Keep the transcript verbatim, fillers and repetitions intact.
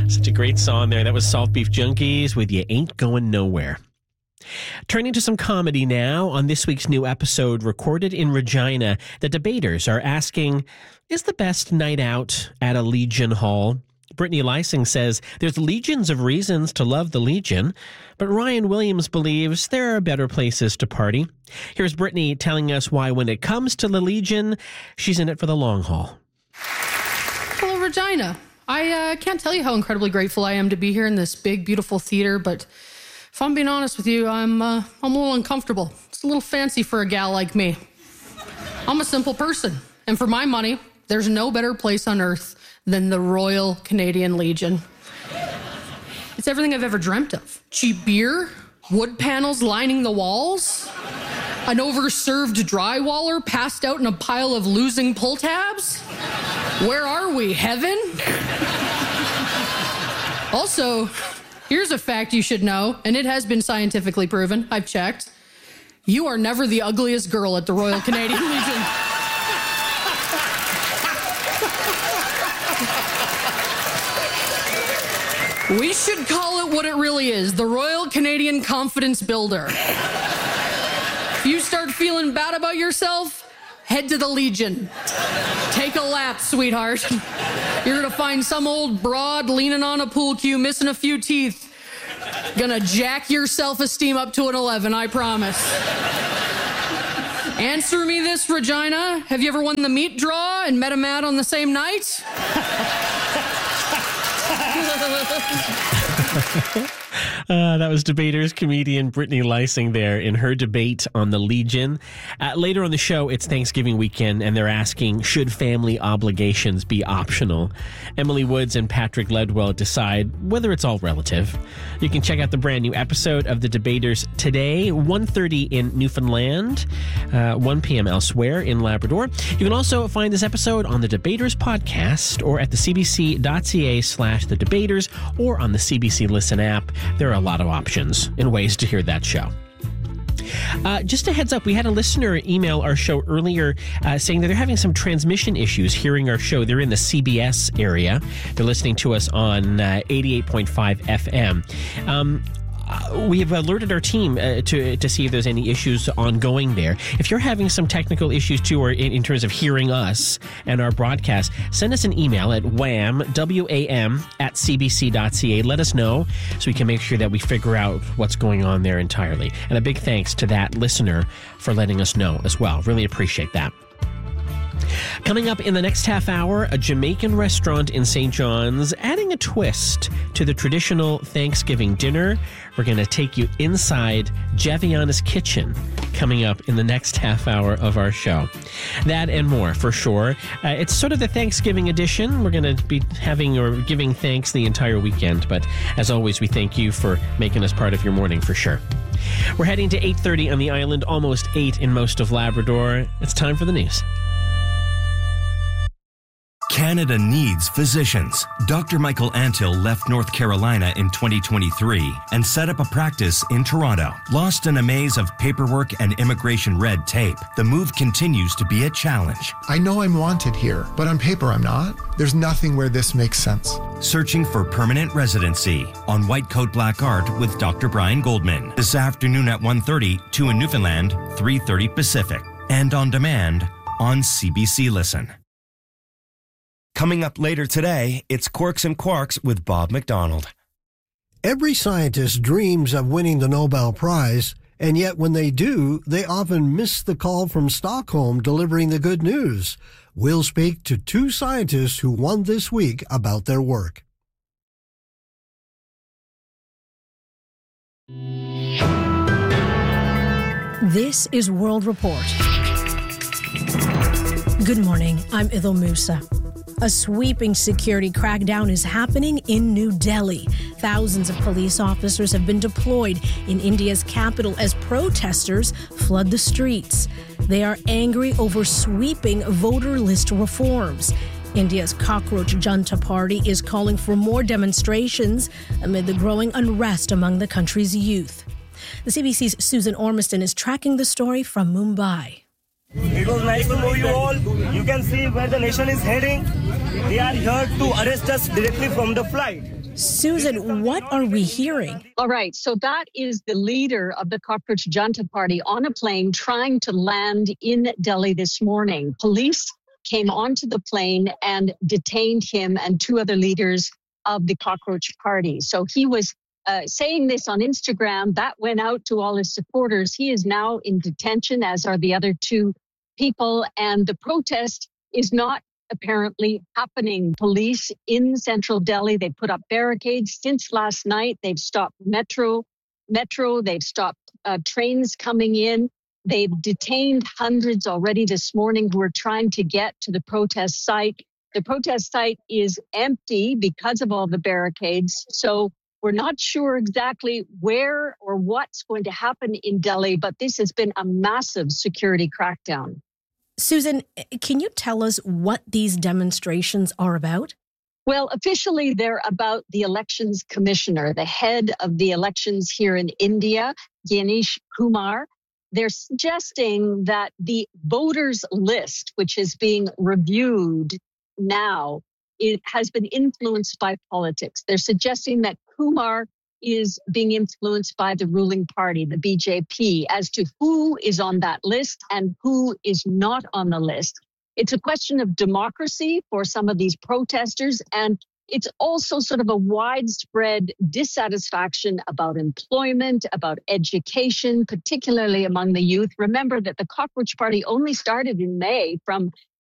Such a great song there. That was Salt Beef Junkies with You Ain't Going Nowhere. Turning to some comedy now, on this week's new episode recorded in Regina, the debaters are asking, is the best night out at a Legion Hall? Brittany Lysing says there's legions of reasons to love the Legion, but Ryan Williams believes there are better places to party. Here's Brittany telling us why when it comes to the Legion, she's in it for the long haul. Hello, Regina. I uh, can't tell you how incredibly grateful I am to be here in this big, beautiful theater, but if I'm being honest with you, I'm, uh, I'm a little uncomfortable. It's a little fancy for a gal like me. I'm a simple person, and for my money, there's no better place on earth than the Royal Canadian Legion. It's everything I've ever dreamt of. Cheap beer, wood panels lining the walls, an overserved drywaller passed out in a pile of losing pull tabs. Where are we, heaven? Also, here's a fact you should know, and it has been scientifically proven. I've checked. You are never the ugliest girl at the Royal Canadian Legion. We should call it what it really is, the Royal Canadian Confidence Builder. If you start feeling bad about yourself, head to the Legion. Take a lap, sweetheart. You're gonna find some old broad leaning on a pool cue, missing a few teeth. Gonna jack your self-esteem up to an eleven, I promise. Answer me this, Regina. Have you ever won the meat draw and met a Matt on the same night? Uh, that was debaters comedian Brittany Lysing there in her debate on the Legion. Uh, later on the show, it's Thanksgiving weekend, and they're asking, should family obligations be optional? Emily Woods and Patrick Ledwell decide whether it's all relative. You can check out the brand new episode of the debaters today, one thirty in Newfoundland, uh, one p.m. elsewhere in Labrador. You can also find this episode on the Debaters podcast or at the cbc.ca slash the debaters or on the C B C Listen app. There are a lot of options and ways to hear that show. Uh, just a heads up, we had a listener email our show earlier uh, saying that they're having some transmission issues hearing our show. They're in the C B S area. They're listening to us on uh, eighty-eight point five F M. Um, Uh, we have alerted our team uh, to to see if there's any issues ongoing there. If you're having some technical issues too, or in, in terms of hearing us and our broadcast, send us an email at wham, W A M, at c b c dot c a. Let us know so we can make sure that we figure out what's going on there entirely. And a big thanks to that listener for letting us know as well. Really appreciate that. Coming up in the next half hour, a Jamaican restaurant in Saint John's adding a twist to the traditional Thanksgiving dinner. We're going to take you inside Javiana's kitchen coming up in the next half hour of our show. That and more for sure. Uh, it's sort of the Thanksgiving edition. We're going to be having or giving thanks the entire weekend, but as always, we thank you for making us part of your morning for sure. We're heading to eight thirty on the island, almost eight in most of Labrador. It's time for the news. Canada needs physicians. Doctor Michael Antill left North Carolina in twenty twenty-three and set up a practice in Toronto. Lost in a maze of paperwork and immigration red tape, the move continues to be a challenge. I know I'm wanted here, but on paper I'm not. There's nothing where this makes sense. Searching for permanent residency on White Coat Black Art with Doctor Brian Goldman. This afternoon at one thirty, two in Newfoundland, three thirty Pacific. And on demand on C B C Listen. Coming up later today, it's Quirks and Quarks with Bob McDonald. Every scientist dreams of winning the Nobel Prize, and yet when they do, they often miss the call from Stockholm delivering the good news. We'll speak to two scientists who won this week about their work. This is World Report. Good morning, I'm Idil Musa. A sweeping security crackdown is happening in New Delhi. Thousands of police officers have been deployed in India's capital as protesters flood the streets. They are angry over sweeping voter list reforms. India's Cockroach Junta Party is calling for more demonstrations amid the growing unrest among the country's youth. The C B C's Susan Ormiston is tracking the story from Mumbai. It was nice to know you all. You can see where the nation is heading. They are here to arrest us directly from the flight. Susan, what are we hearing? All right, so that is the leader of the Cockroach Junta Party on a plane trying to land in Delhi this morning. Police came onto the plane and detained him and two other leaders of the Cockroach Party. So he was uh, saying this on Instagram. That went out to all his supporters. He is now in detention, as are the other two people. And the protest is not apparently happening. Police in central Delhi, they put up barricades since last night. They've stopped metro, metro. They've stopped uh, trains coming in. They've detained hundreds already this morning who are trying to get to the protest site. The protest site is empty because of all the barricades. So we're not sure exactly where or what's going to happen in Delhi, but this has been a massive security crackdown. Susan, can you tell us what these demonstrations are about? Well, officially, they're about the elections commissioner, the head of the elections here in India, Ganesh Kumar. They're suggesting that the voters list, which is being reviewed now, it has been influenced by politics. They're suggesting that Kumar is being influenced by the ruling party, the B J P, as to who is on that list and who is not on the list. It's a question of democracy for some of these protesters, and it's also sort of a widespread dissatisfaction about employment, about education, particularly among the youth. Remember that the Cockroach Party only started in May from